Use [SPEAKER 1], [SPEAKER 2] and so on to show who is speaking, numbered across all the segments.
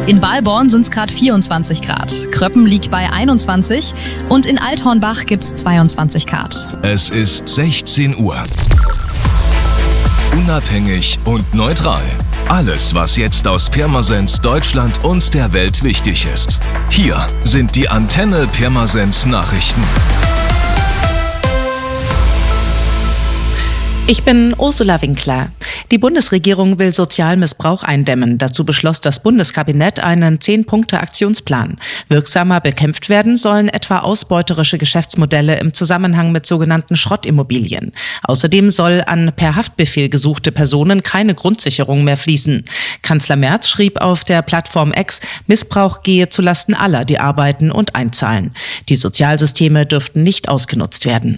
[SPEAKER 1] In Balborn sind es gerade 24 Grad. Kröppen liegt bei 21 und in Althornbach gibt es 22 Grad.
[SPEAKER 2] Es ist 16 Uhr. Unabhängig und neutral. Alles, was jetzt aus Pirmasens, Deutschland und der Welt wichtig ist. Hier sind die Antenne Pirmasens Nachrichten.
[SPEAKER 3] Ich bin Ursula Winkler. Die Bundesregierung will Sozialmissbrauch eindämmen. Dazu beschloss das Bundeskabinett einen 10-Punkte-Aktionsplan. Wirksamer bekämpft werden sollen etwa ausbeuterische Geschäftsmodelle im Zusammenhang mit sogenannten Schrottimmobilien. Außerdem soll an per Haftbefehl gesuchte Personen keine Grundsicherung mehr fließen. Kanzler Merz schrieb auf der Plattform X, Missbrauch gehe zulasten aller, die arbeiten und einzahlen. Die Sozialsysteme dürften nicht ausgenutzt werden.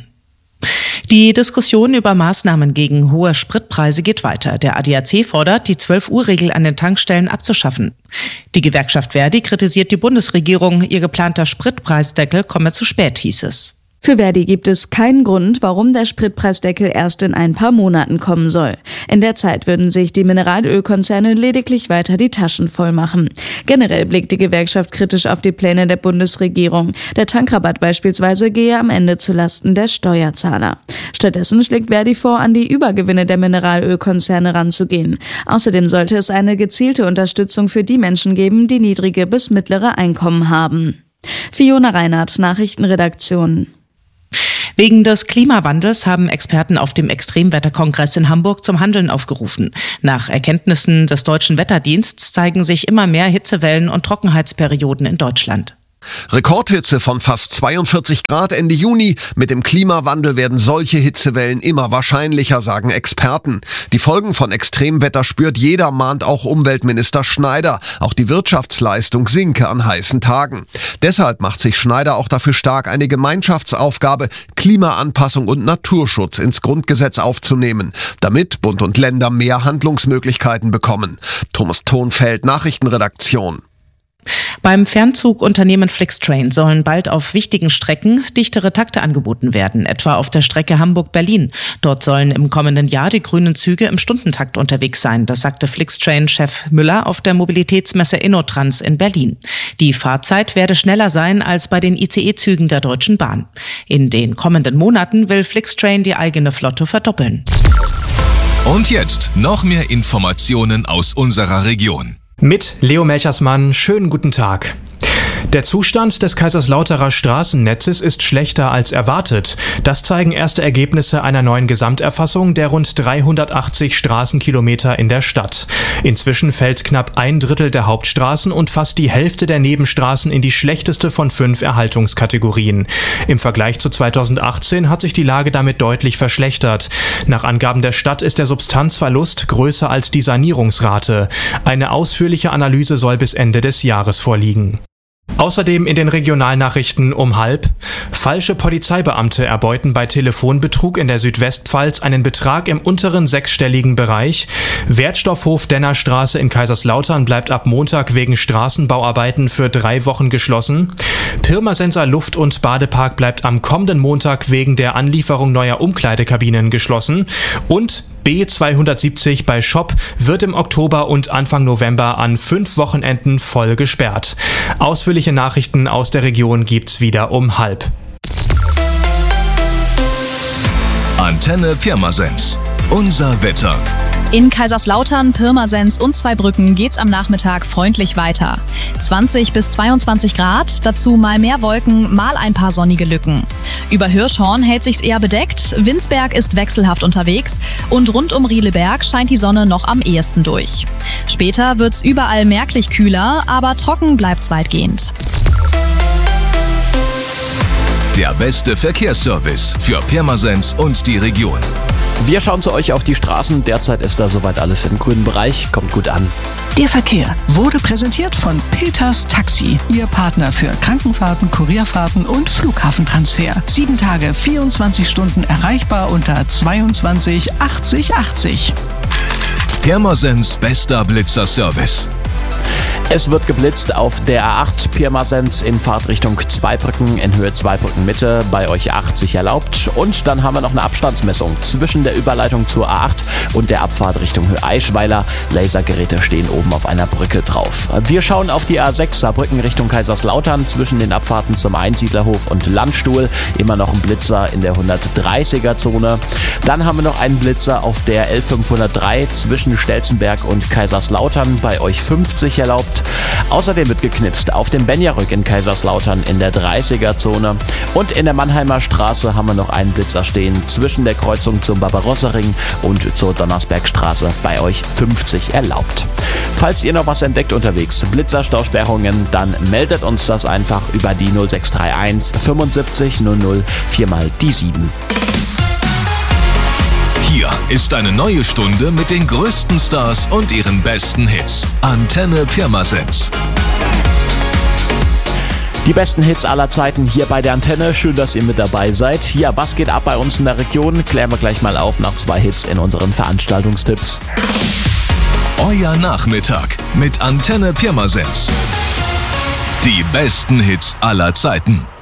[SPEAKER 3] Die Diskussion über Maßnahmen gegen hohe Spritpreise geht weiter. Der ADAC fordert, die 12-Uhr-Regel an den Tankstellen abzuschaffen. Die Gewerkschaft Verdi kritisiert die Bundesregierung. Ihr geplanter Spritpreisdeckel komme zu spät, hieß es.
[SPEAKER 4] Für Verdi gibt es keinen Grund, warum der Spritpreisdeckel erst in ein paar Monaten kommen soll. In der Zeit würden sich die Mineralölkonzerne lediglich weiter die Taschen voll machen. Generell blickt die Gewerkschaft kritisch auf die Pläne der Bundesregierung. Der Tankrabatt beispielsweise gehe am Ende zulasten der Steuerzahler. Stattdessen schlägt Verdi vor, an die Übergewinne der Mineralölkonzerne ranzugehen. Außerdem sollte es eine gezielte Unterstützung für die Menschen geben, die niedrige bis mittlere Einkommen haben. Fiona Reinhardt, Nachrichtenredaktion.
[SPEAKER 3] Wegen des Klimawandels haben Experten auf dem Extremwetterkongress in Hamburg zum Handeln aufgerufen. Nach Erkenntnissen des Deutschen Wetterdienstes zeigen sich immer mehr Hitzewellen und Trockenheitsperioden in Deutschland.
[SPEAKER 5] Rekordhitze von fast 42 Grad Ende Juni. Mit dem Klimawandel werden solche Hitzewellen immer wahrscheinlicher, sagen Experten. Die Folgen von Extremwetter spürt jeder, mahnt auch Umweltminister Schneider. Auch die Wirtschaftsleistung sinke an heißen Tagen. Deshalb macht sich Schneider auch dafür stark, eine Gemeinschaftsaufgabe, Klimaanpassung und Naturschutz ins Grundgesetz aufzunehmen, damit Bund und Länder mehr Handlungsmöglichkeiten bekommen. Thomas Thonfeld, Nachrichtenredaktion.
[SPEAKER 3] Beim Fernzugunternehmen Flixtrain sollen bald auf wichtigen Strecken dichtere Takte angeboten werden, etwa auf der Strecke Hamburg-Berlin. Dort sollen im kommenden Jahr die grünen Züge im Stundentakt unterwegs sein. Das sagte Flixtrain-Chef Müller auf der Mobilitätsmesse InnoTrans in Berlin. Die Fahrzeit werde schneller sein als bei den ICE-Zügen der Deutschen Bahn. In den kommenden Monaten will Flixtrain die eigene Flotte verdoppeln.
[SPEAKER 2] Und jetzt noch mehr Informationen aus unserer Region.
[SPEAKER 6] Mit Leo Melchersmann, schönen guten Tag. Der Zustand des Kaiserslauterer Straßennetzes ist schlechter als erwartet. Das zeigen erste Ergebnisse einer neuen Gesamterfassung der rund 380 Straßenkilometer in der Stadt. Inzwischen fällt knapp 1/3 der Hauptstraßen und fast die Hälfte der Nebenstraßen in die schlechteste von 5 Erhaltungskategorien. Im Vergleich zu 2018 hat sich die Lage damit deutlich verschlechtert. Nach Angaben der Stadt ist der Substanzverlust größer als die Sanierungsrate. Eine ausführliche Analyse soll bis Ende des Jahres vorliegen. Außerdem in den Regionalnachrichten um 12:30: Falsche Polizeibeamte erbeuten bei Telefonbetrug in der Südwestpfalz einen Betrag im unteren sechsstelligen Bereich. Wertstoffhof Dennerstraße in Kaiserslautern bleibt ab Montag wegen Straßenbauarbeiten für 3 Wochen geschlossen. Pirmasenser Luft- und Badepark bleibt am kommenden Montag wegen der Anlieferung neuer Umkleidekabinen geschlossen. Und B270 bei Schopp wird im Oktober und Anfang November an 5 Wochenenden voll gesperrt. Ausführliche Nachrichten aus der Region gibt's wieder um 12:30.
[SPEAKER 2] Antenne Pirmasens. Unser Wetter.
[SPEAKER 1] In Kaiserslautern, Pirmasens und Zweibrücken geht's am Nachmittag freundlich weiter. 20 bis 22 Grad, dazu mal mehr Wolken, mal ein paar sonnige Lücken. Über Hirschhorn hält sich's eher bedeckt, Winsberg ist wechselhaft unterwegs und rund um Rieleberg scheint die Sonne noch am ehesten durch. Später wird's überall merklich kühler, aber trocken bleibt's weitgehend.
[SPEAKER 2] Der beste Verkehrsservice für Pirmasens und die Region.
[SPEAKER 7] Wir schauen zu euch auf die Straßen. Derzeit ist da soweit alles im grünen Bereich. Kommt gut an.
[SPEAKER 8] Der Verkehr wurde präsentiert von Peters Taxi, Ihr Partner für Krankenfahrten, Kurierfahrten und Flughafentransfer. 7 Tage, 24 Stunden erreichbar unter 22 80 80.
[SPEAKER 2] Pirmasens bester Blitzerservice.
[SPEAKER 7] Es wird geblitzt auf der A8 Pirmasens in Fahrtrichtung Zweibrücken in Höhe Zweibrücken Mitte, bei euch 80 erlaubt. Und dann haben wir noch eine Abstandsmessung zwischen der Überleitung zur A8 und der Abfahrt Richtung Höhe Eichweiler. Lasergeräte stehen oben auf einer Brücke drauf. Wir schauen auf die A6 Saarbrücken Richtung Kaiserslautern zwischen den Abfahrten zum Einsiedlerhof und Landstuhl. Immer noch ein Blitzer in der 130er Zone. Dann haben wir noch einen Blitzer auf der L503 zwischen Stelzenberg und Kaiserslautern, bei euch 50 erlaubt. Außerdem wird geknipst auf dem Benjarück in Kaiserslautern in der 30er Zone. Und in der Mannheimer Straße haben wir noch einen Blitzer stehen zwischen der Kreuzung zum Barbarossa-Ring und zur Donnersbergstraße, bei euch 50 erlaubt. Falls ihr noch was entdeckt unterwegs, Blitzerstausperrungen, dann meldet uns das einfach über die 0631 75 00 4 mal die 7.
[SPEAKER 2] Hier ist eine neue Stunde mit den größten Stars und ihren besten Hits. Antenne Pirmasens.
[SPEAKER 7] Die besten Hits aller Zeiten hier bei der Antenne. Schön, dass ihr mit dabei seid. Ja, was geht ab bei uns in der Region? Klären wir gleich mal auf nach 2 Hits in unseren Veranstaltungstipps.
[SPEAKER 2] Euer Nachmittag mit Antenne Pirmasens. Die besten Hits aller Zeiten.